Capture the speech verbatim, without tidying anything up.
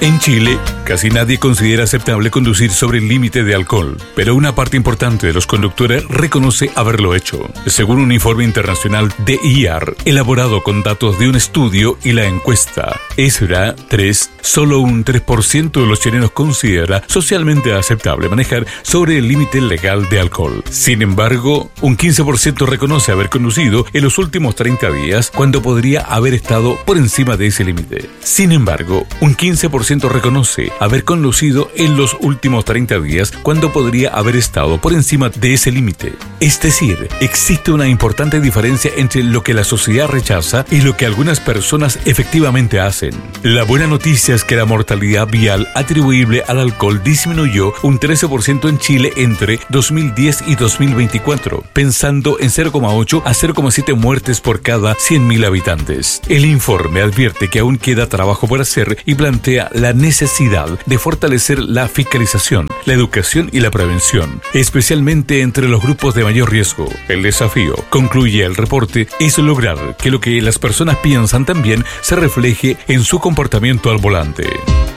En Chile, casi nadie considera aceptable conducir sobre el límite de alcohol, pero una parte importante de los conductores reconoce haberlo hecho. Según un informe internacional de I A R, elaborado con datos de un estudio y la encuesta E S R A tres, solo un tres por ciento de los chilenos considera socialmente aceptable manejar sobre el límite legal de alcohol. Sin embargo, un quince por ciento reconoce haber conducido en los últimos treinta días cuando podría haber estado por encima de ese límite. Sin embargo, un quince por ciento reconoce haber conducido en los últimos treinta días cuando podría haber estado por encima de ese límite. Es decir, existe una importante diferencia entre lo que la sociedad rechaza y lo que algunas personas efectivamente hacen. La buena noticia es que la mortalidad vial atribuible al alcohol disminuyó un trece por ciento en Chile entre dos mil diez y dos mil veinticuatro, pensando en cero coma ocho a cero coma siete muertes por cada cien mil habitantes. El informe advierte que aún queda trabajo por hacer y plantea la necesidad de fortalecer la fiscalización, la educación y la prevención, especialmente entre los grupos de mayor riesgo. El desafío, concluye el reporte, es lograr que lo que las personas piensan también se refleje en su comportamiento al volante.